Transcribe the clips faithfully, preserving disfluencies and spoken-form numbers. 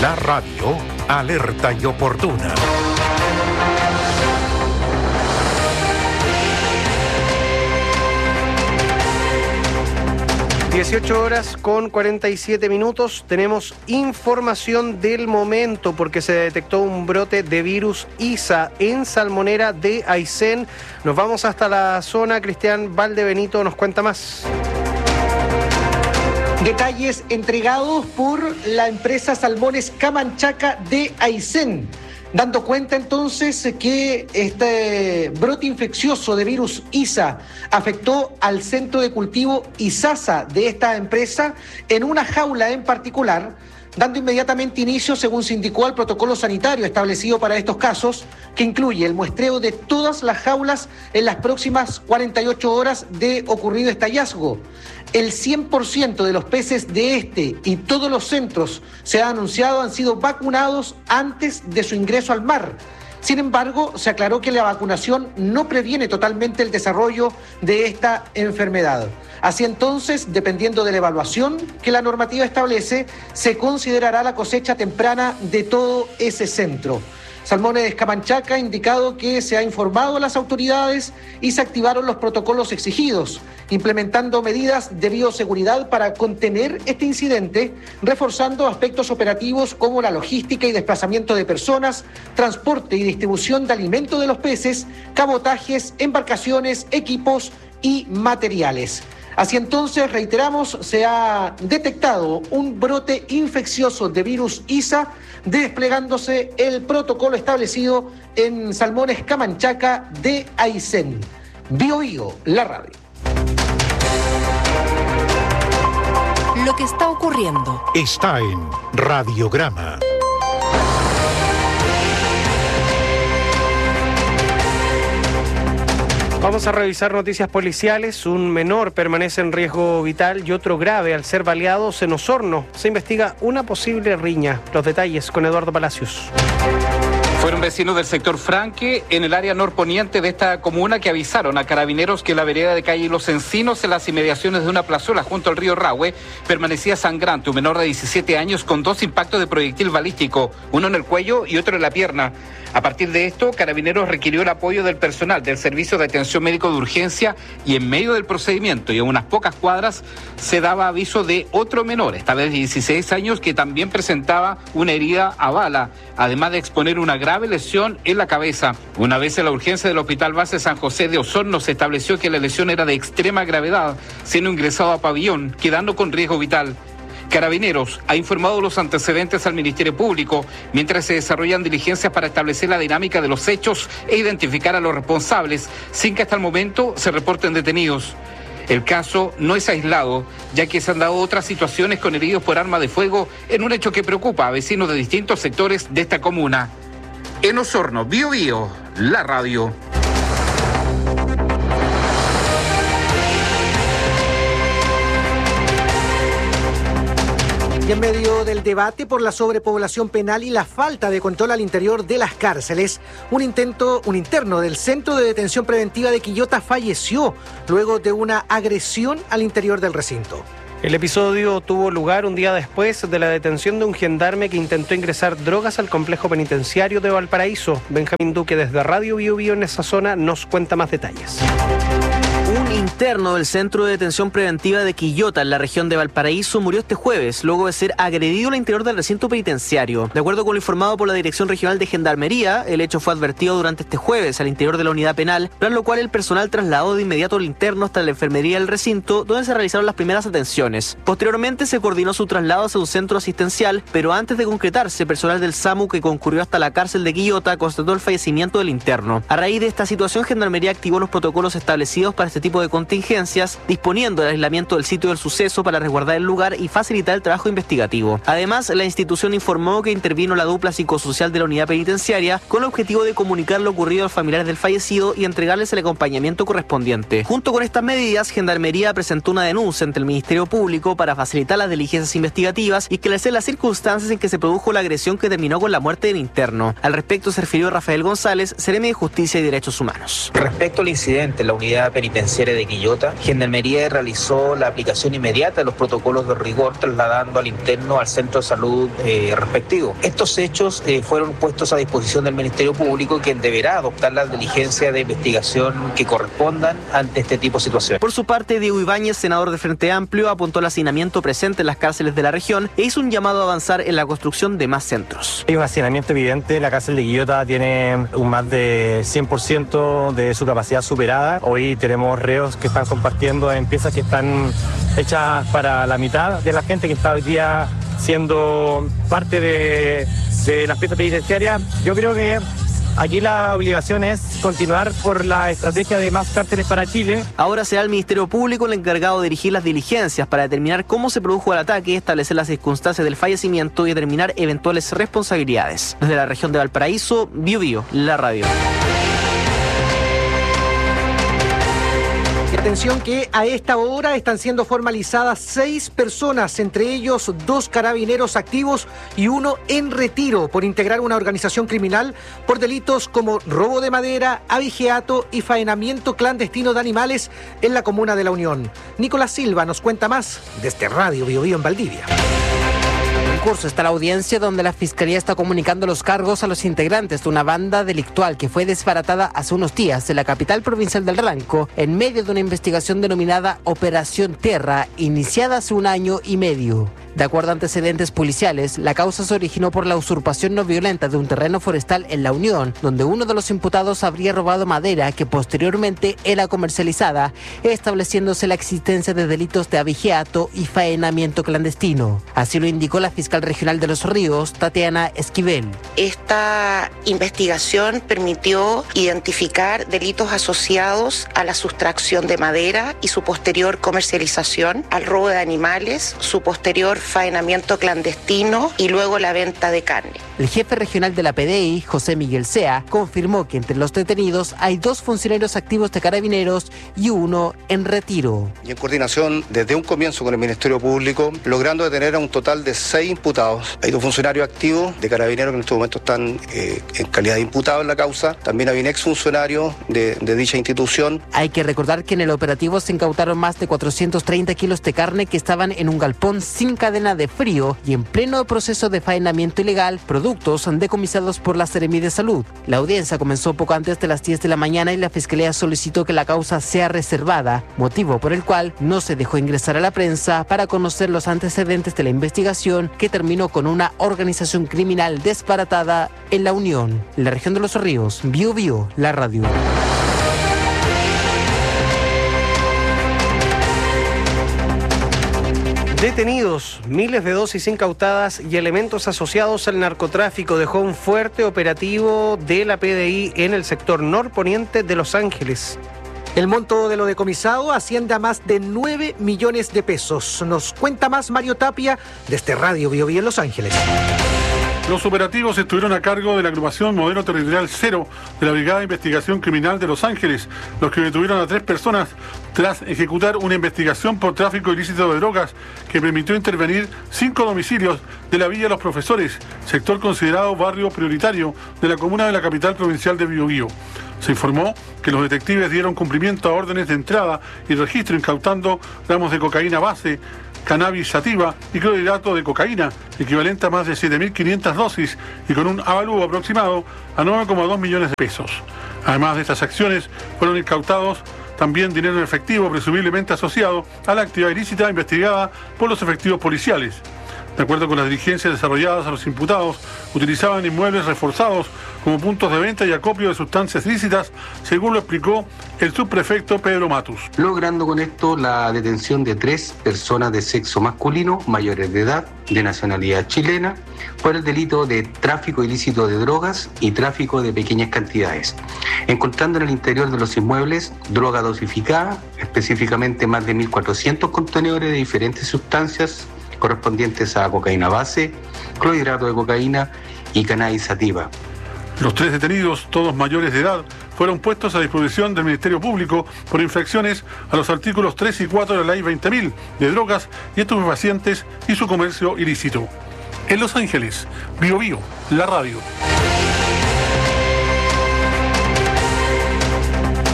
La radio alerta y oportuna. dieciocho horas con cuarenta y siete minutos. Tenemos información del momento porque se detectó un brote de virus I S A en Salmonera de Aysén. Nos vamos hasta la zona. Cristian Valdebenito nos cuenta más. Detalles entregados por la empresa Salmones Camanchaca de Aysén, dando cuenta entonces que este brote infeccioso de virus I S A afectó al centro de cultivo Isasa de esta empresa en una jaula en particular, dando inmediatamente inicio, según se indicó, al protocolo sanitario establecido para estos casos, que incluye el muestreo de todas las jaulas en las próximas cuarenta y ocho horas de ocurrido este hallazgo. El cien por ciento de los peces de este y todos los centros, se ha anunciado, han sido vacunados antes de su ingreso al mar. Sin embargo, se aclaró que la vacunación no previene totalmente el desarrollo de esta enfermedad. Así entonces, dependiendo de la evaluación que la normativa establece, se considerará la cosecha temprana de todo ese centro. Salmones Camanchaca ha indicado que se ha informado a las autoridades y se activaron los protocolos exigidos, implementando medidas de bioseguridad para contener este incidente, reforzando aspectos operativos como la logística y desplazamiento de personas, transporte y distribución de alimentos de los peces, cabotajes, embarcaciones, equipos y materiales. Así entonces, reiteramos, se ha detectado un brote infeccioso de virus I S A, desplegándose el protocolo establecido en Salmones Camanchaca de Aysén. Bio Bio, la radio. Lo que está ocurriendo Está en Radiograma. Vamos a revisar noticias policiales. Un menor permanece en riesgo vital y otro grave al ser baleados en Osorno. Se investiga una posible riña. Los detalles con Eduardo Palacios. Fueron vecinos del sector Franque, en el área norponiente de esta comuna, que avisaron a carabineros que la vereda de calle Los Encinos, en las inmediaciones de una plazuela junto al río Rahue, permanecía sangrante. Un menor de diecisiete años con dos impactos de proyectil balístico, uno en el cuello y otro en la pierna. A partir de esto, Carabineros requirió el apoyo del personal del Servicio de Atención Médico de Urgencia y en medio del procedimiento y a unas pocas cuadras se daba aviso de otro menor, esta vez de dieciséis años, que también presentaba una herida a bala, además de exponer una grave lesión en la cabeza. Una vez en la urgencia del Hospital Base San José de Osorno se estableció que la lesión era de extrema gravedad, siendo ingresado a pabellón, quedando con riesgo vital. Carabineros ha informado los antecedentes al Ministerio Público, mientras se desarrollan diligencias para establecer la dinámica de los hechos e identificar a los responsables, sin que hasta el momento se reporten detenidos. El caso no es aislado, ya que se han dado otras situaciones con heridos por arma de fuego en un hecho que preocupa a vecinos de distintos sectores de esta comuna. En Osorno, Bio Bio, la radio. Y en medio del debate por la sobrepoblación penal y la falta de control al interior de las cárceles, un intento, un interno del Centro de Detención Preventiva de Quillota falleció luego de una agresión al interior del recinto. El episodio tuvo lugar un día después de la detención de un gendarme que intentó ingresar drogas al complejo penitenciario de Valparaíso. Benjamín Duque, desde Radio Bio Bio en esa zona, nos cuenta más detalles. Un interno del Centro de Detención Preventiva de Quillota, en la región de Valparaíso, murió este jueves luego de ser agredido al interior del recinto penitenciario. De acuerdo con lo informado por la Dirección Regional de Gendarmería, el hecho fue advertido durante este jueves al interior de la unidad penal, tras lo cual el personal trasladó de inmediato al interno hasta la enfermería del recinto, donde se realizaron las primeras atenciones. Posteriormente se coordinó su traslado hacia un centro asistencial, pero antes de concretarse, personal del SAMU que concurrió hasta la cárcel de Quillota constató el fallecimiento del interno. A raíz de esta situación, Gendarmería activó los protocolos establecidos para este tipo de contingencias, disponiendo el aislamiento del sitio del suceso para resguardar el lugar y facilitar el trabajo investigativo. Además, la institución informó que intervino la dupla psicosocial de la unidad penitenciaria con el objetivo de comunicar lo ocurrido a los familiares del fallecido y entregarles el acompañamiento correspondiente. Junto con estas medidas, Gendarmería presentó una denuncia ante el Ministerio Público para facilitar las diligencias investigativas y esclarecer las circunstancias en que se produjo la agresión que terminó con la muerte del interno. Al respecto se refirió Rafael González, Seremi de Justicia y Derechos Humanos. Respecto al incidente en la unidad penitenciaria de Quillota. Gendarmería realizó la aplicación inmediata de los protocolos de rigor, trasladando al interno al centro de salud eh, respectivo. Estos hechos eh, fueron puestos a disposición del Ministerio Público, quien deberá adoptar las diligencias de investigación que correspondan ante este tipo de situaciones. Por su parte, Diego Ibáñez, senador de Frente Amplio, apuntó al hacinamiento presente en las cárceles de la región e hizo un llamado a avanzar en la construcción de más centros. Hay un hacinamiento evidente. La cárcel de Quillota tiene un más de cien por ciento de su capacidad superada. Hoy tenemos reos que están compartiendo en piezas que están hechas para la mitad de la gente que está hoy día siendo parte de, de las piezas penitenciarias. Yo creo que aquí la obligación es continuar por la estrategia de más cárceles para Chile. Ahora será el Ministerio Público el encargado de dirigir las diligencias para determinar cómo se produjo el ataque, establecer las circunstancias del fallecimiento y determinar eventuales responsabilidades. Desde la región de Valparaíso, Bio Bio, la radio. Atención que a esta hora están siendo formalizadas seis personas, entre ellos dos carabineros activos y uno en retiro por integrar una organización criminal por delitos como robo de madera, abigeato y faenamiento clandestino de animales en la comuna de La Unión. Nicolás Silva nos cuenta más desde Radio Bio Bio en Valdivia. En curso está la audiencia donde la Fiscalía está comunicando los cargos a los integrantes de una banda delictual que fue desbaratada hace unos días en la capital provincial del Ranco en medio de una investigación denominada Operación Terra, iniciada hace un año y medio. De acuerdo a antecedentes policiales, la causa se originó por la usurpación no violenta de un terreno forestal en La Unión, donde uno de los imputados habría robado madera que posteriormente era comercializada, estableciéndose la existencia de delitos de abigeato y faenamiento clandestino. Así lo indicó la fiscal regional de Los Ríos, Tatiana Esquivel. Esta investigación permitió identificar delitos asociados a la sustracción de madera y su posterior comercialización, al robo de animales, su posterior faenamiento clandestino y luego la venta de carne. El jefe regional de la P D I, José Miguel Sea, confirmó que entre los detenidos hay dos funcionarios activos de Carabineros y uno en retiro. Y en coordinación desde un comienzo con el Ministerio Público, logrando detener a un total de seis imputados. Hay dos funcionarios activos de Carabineros que en estos momentos están eh, en calidad de imputados en la causa. También hay un exfuncionario de, de dicha institución. Hay que recordar que en el operativo se incautaron más de cuatrocientos treinta kilos de carne que estaban en un galpón sin cadena de frío y en pleno proceso de faenamiento ilegal, productos decomisados por la Seremi de Salud. La audiencia comenzó poco antes de las diez de la mañana y la Fiscalía solicitó que la causa sea reservada, motivo por el cual no se dejó ingresar a la prensa para conocer los antecedentes de la investigación que terminó con una organización criminal desbaratada en La Unión. En la región de Los Ríos, Bio Bio, la radio. Detenidos, miles de dosis incautadas y elementos asociados al narcotráfico dejó un fuerte operativo de la P D I en el sector norponiente de Los Ángeles. El monto de lo decomisado asciende a más de nueve millones de pesos. Nos cuenta más Mario Tapia desde Radio Bio Bio en Los Ángeles. Los operativos estuvieron a cargo de la agrupación Modelo Territorial Cero de la Brigada de Investigación Criminal de Los Ángeles, los que detuvieron a tres personas tras ejecutar una investigación por tráfico ilícito de drogas que permitió intervenir cinco domicilios de la Villa Los Profesores, sector considerado barrio prioritario de la comuna de la capital provincial de Biobío. Se informó que los detectives dieron cumplimiento a órdenes de entrada y registro incautando gramos de cocaína base, cannabis sativa y clorhidrato de cocaína, equivalente a más de siete mil quinientas dosis y con un avalúo aproximado a nueve coma dos millones de pesos. Además de estas acciones, fueron incautados también dinero en efectivo presumiblemente asociado a la actividad ilícita investigada por los efectivos policiales. De acuerdo con las diligencias desarrolladas a los imputados, utilizaban inmuebles reforzados como puntos de venta y acopio de sustancias ilícitas, según lo explicó el subprefecto Pedro Matus. Logrando con esto la detención de tres personas de sexo masculino, mayores de edad, de nacionalidad chilena, por el delito de tráfico ilícito de drogas y tráfico de pequeñas cantidades, encontrando en el interior de los inmuebles droga dosificada, específicamente más de mil cuatrocientos contenedores de diferentes sustancias correspondientes a cocaína base, clorhidrato de cocaína y cannabis sativa. Los tres detenidos, todos mayores de edad, fueron puestos a disposición del Ministerio Público por infracciones a los artículos tres y cuatro de la Ley veinte mil de drogas y estupefacientes y su comercio ilícito. En Los Ángeles, Bio Bio, la radio.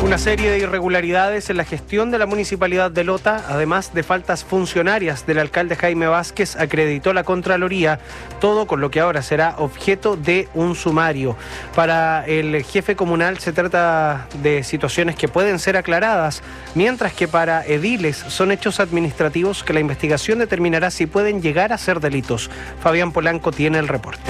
Una serie de irregularidades en la gestión de la municipalidad de Lota, además de faltas funcionarias del alcalde Jaime Vázquez, acreditó la Contraloría, todo con lo que ahora será objeto de un sumario. Para el jefe comunal se trata de situaciones que pueden ser aclaradas, mientras que para ediles son hechos administrativos que la investigación determinará si pueden llegar a ser delitos. Fabián Polanco tiene el reporte.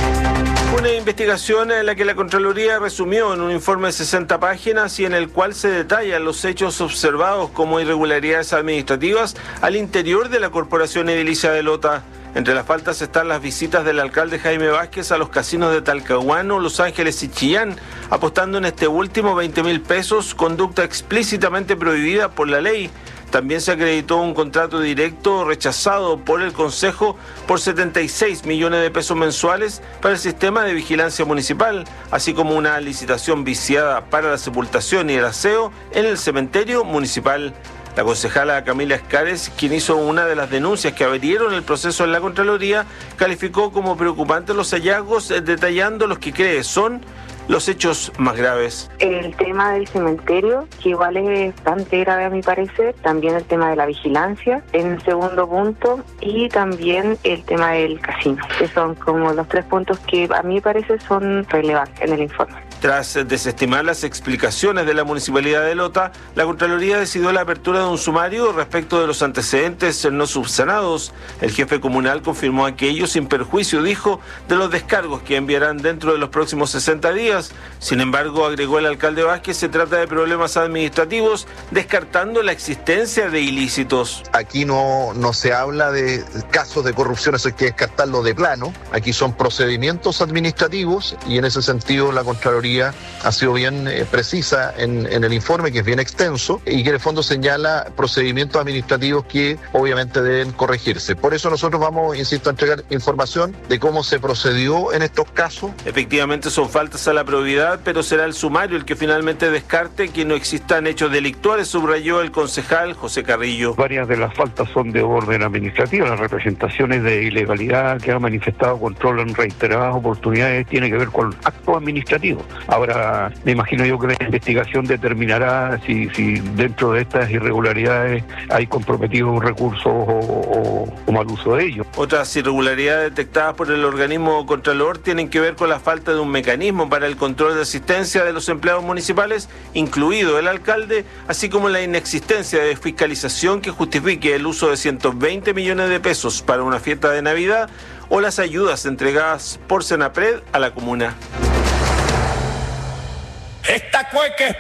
Una investigación en la que la Contraloría resumió en un informe de sesenta páginas y en el cual se detallan los hechos observados como irregularidades administrativas al interior de la Corporación Edilicia de Lota. Entre las faltas están las visitas del alcalde Jaime Vázquez a los casinos de Talcahuano, Los Ángeles y Chillán, apostando en este último veinte mil pesos, conducta explícitamente prohibida por la ley. También se acreditó un contrato directo rechazado por el Consejo por setenta y seis millones de pesos mensuales para el sistema de vigilancia municipal, así como una licitación viciada para la sepultación y el aseo en el cementerio municipal. La concejala Camila Escares, quien hizo una de las denuncias que abrieron el proceso en la Contraloría, calificó como preocupantes los hallazgos, detallando los que cree son los hechos más graves. El tema del cementerio, que igual es bastante grave a mi parecer, también el tema de la vigilancia, en el segundo punto, y también el tema del casino, que son como los tres puntos que a mi parecer son relevantes en el informe. Tras desestimar las explicaciones de la Municipalidad de Lota, la Contraloría decidió la apertura de un sumario respecto de los antecedentes no subsanados. El jefe comunal confirmó aquello sin perjuicio, dijo, de los descargos que enviarán dentro de los próximos sesenta días. Sin embargo, agregó el alcalde Vázquez, se trata de problemas administrativos, descartando la existencia de ilícitos. Aquí no, no se habla de casos de corrupción, eso hay que descartarlo de plano. Aquí son procedimientos administrativos y en ese sentido la Contraloría ha sido bien eh, precisa en, en el informe, que es bien extenso y que en el fondo señala procedimientos administrativos que obviamente deben corregirse. Por eso nosotros vamos, insisto, a entregar información de cómo se procedió en estos casos. Efectivamente son faltas a la probidad, pero será el sumario el que finalmente descarte que no existan hechos delictuales, subrayó el concejal José Carrillo. Varias de las faltas son de orden administrativo, las representaciones de ilegalidad que ha manifestado control en reiteradas oportunidades tiene que ver con actos administrativos. Ahora, me imagino yo que la investigación determinará si, si dentro de estas irregularidades hay comprometidos recursos o, o, o mal uso de ellos. Otras irregularidades detectadas por el organismo Contralor tienen que ver con la falta de un mecanismo para el control de asistencia de los empleados municipales, incluido el alcalde, así como la inexistencia de fiscalización que justifique el uso de ciento veinte millones de pesos para una fiesta de Navidad o las ayudas entregadas por Senapred a la comuna. Esta cueca es